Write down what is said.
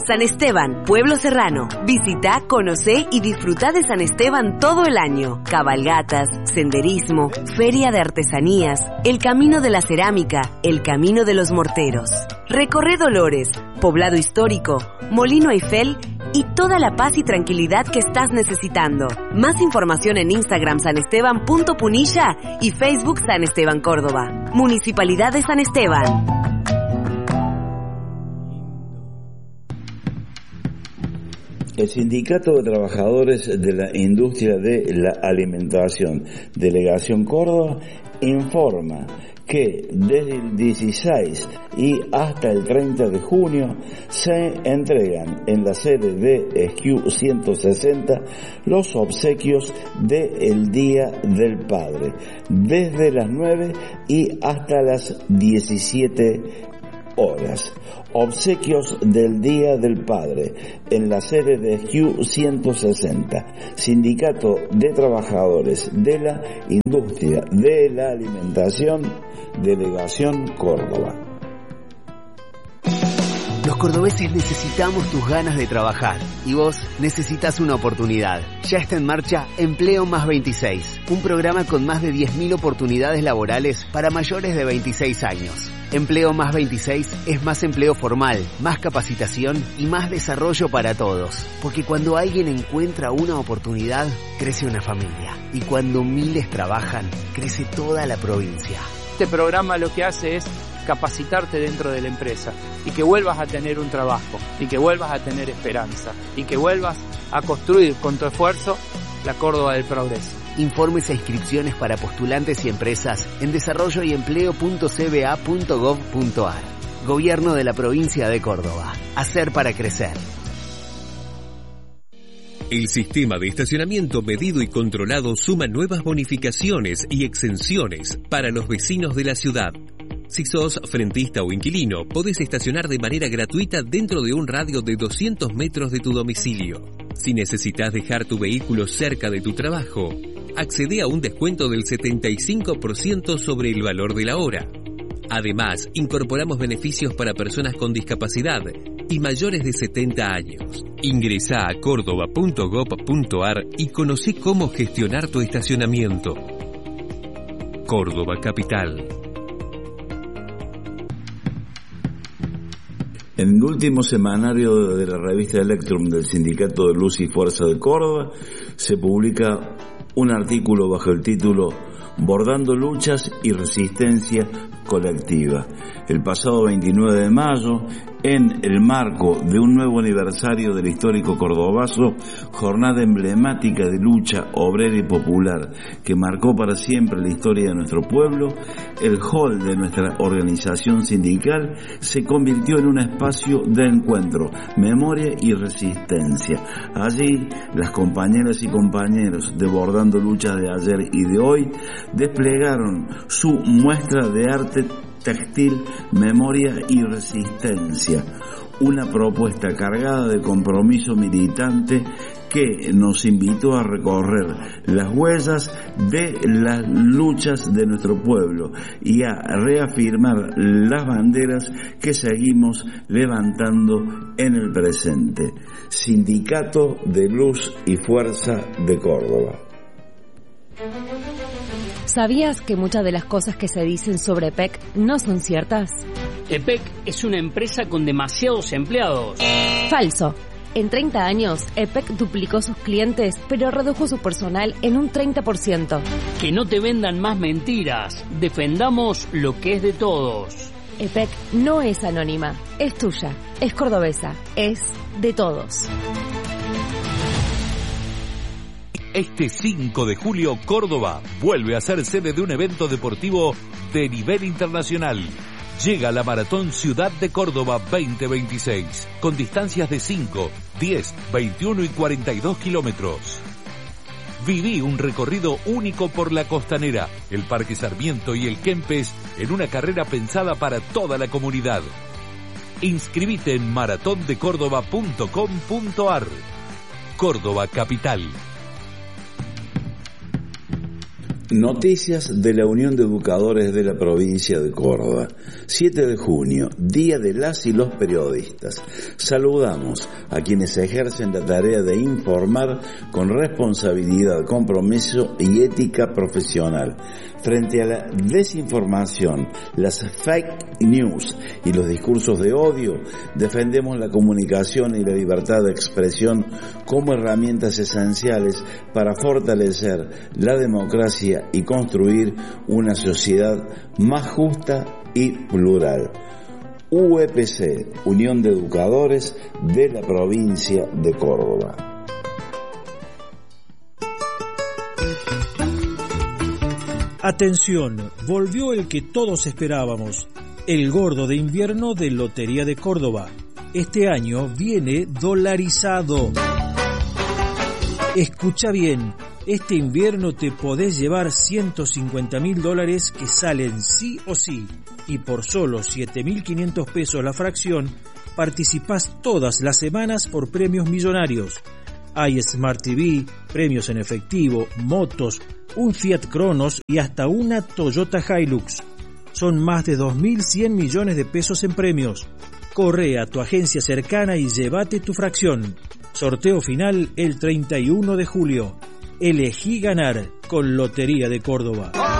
San Esteban, Pueblo Serrano. Visita, conocé y disfruta de San Esteban todo el año. Cabalgatas, senderismo, feria de artesanías, el camino de la cerámica, el camino de los morteros. Recorre Dolores, poblado histórico, Molino Eiffel y toda la paz y tranquilidad que estás necesitando. Más información en Instagram sanesteban.punilla y Facebook San Esteban Córdoba. Municipalidad de San Esteban. El Sindicato de Trabajadores de la Industria de la Alimentación, Delegación Córdoba, informa que desde el 16 y hasta el 30 de junio se entregan en la sede de SKU 160 los obsequios del Día del Padre, desde las 9 y hasta las 17 horas. Obsequios del Día del Padre en la sede de SKU 160, Sindicato de Trabajadores de la Industria de la Alimentación, Delegación Córdoba. Los cordobeses necesitamos tus ganas de trabajar y vos necesitas una oportunidad. Ya está en marcha Empleo Más 26, un programa con más de 10.000 oportunidades laborales para mayores de 26 años. Empleo Más 26 es más empleo formal, más capacitación y más desarrollo para todos. Porque cuando alguien encuentra una oportunidad, crece una familia. Y cuando miles trabajan, crece toda la provincia. Este programa lo que hace es capacitarte dentro de la empresa y que vuelvas a tener un trabajo y que vuelvas a tener esperanza y que vuelvas a construir con tu esfuerzo la Córdoba del progreso. Informes e inscripciones para postulantes y empresas en desarrolloyempleo.cba.gov.ar. Gobierno de la Provincia de Córdoba. Hacer para crecer. El sistema de estacionamiento medido y controlado suma nuevas bonificaciones y exenciones para los vecinos de la ciudad. Si sos frentista o inquilino, podés estacionar de manera gratuita dentro de un radio de 200 metros de tu domicilio. Si necesitas dejar tu vehículo cerca de tu trabajo, accede a un descuento del 75% sobre el valor de la hora. Además, incorporamos beneficios para personas con discapacidad y mayores de 70 años. Ingresá a córdoba.gov.ar y conocé cómo gestionar tu estacionamiento. Córdoba Capital. En el último semanario de la revista Electrum del Sindicato de Luz y Fuerza de Córdoba se publica un artículo bajo el título Bordando luchas y resistencia colectiva. El pasado 29 de mayo, en el marco de un nuevo aniversario del histórico cordobazo, jornada emblemática de lucha obrera y popular que marcó para siempre la historia de nuestro pueblo, el hall de nuestra organización sindical se convirtió en un espacio de encuentro, memoria y resistencia. Allí, las compañeras y compañeros de Bordando Luchas de ayer y de hoy desplegaron su muestra de arte textil, memoria y resistencia, una propuesta cargada de compromiso militante que nos invitó a recorrer las huellas de las luchas de nuestro pueblo y a reafirmar las banderas que seguimos levantando en el presente. Sindicato de Luz y Fuerza de Córdoba. ¿Sabías que muchas de las cosas que se dicen sobre EPEC no son ciertas? EPEC es una empresa con demasiados empleados. Falso. En 30 años, EPEC duplicó sus clientes, pero redujo su personal en un 30%. Que no te vendan más mentiras. Defendamos lo que es de todos. EPEC no es anónima, es tuya, es cordobesa, es de todos. Este 5 de julio, Córdoba vuelve a ser sede de un evento deportivo de nivel internacional. Llega la Maratón Ciudad de Córdoba 2026, con distancias de 5, 10, 21 y 42 kilómetros. Viví un recorrido único por la Costanera, el Parque Sarmiento y el Kempes en una carrera pensada para toda la comunidad. Inscribite en maratondecórdoba.com.ar. Córdoba Capital. Noticias de la Unión de Educadores de la provincia de Córdoba. 7 de junio, Día de las y los periodistas. Saludamos a quienes ejercen la tarea de informar con responsabilidad, compromiso y ética profesional. Frente a la desinformación, las fake news y los discursos de odio, defendemos la comunicación y la libertad de expresión como herramientas esenciales para fortalecer la democracia y construir una sociedad más justa y plural. UEPC, Unión de Educadores de la provincia de Córdoba. Atención, volvió el que todos esperábamos, el gordo de invierno de Lotería de Córdoba. Este año viene dolarizado. Escucha bien, este invierno te podés llevar $150.000 que salen sí o sí, y por solo 7.500 pesos la fracción, participás todas las semanas por premios millonarios. Hay Smart TV, premios en efectivo, motos, un Fiat Cronos y hasta una Toyota Hilux. Son más de 2.100 millones de pesos en premios. Corre a tu agencia cercana y llévate tu fracción. Sorteo final el 31 de julio. Elegí ganar con Lotería de Córdoba.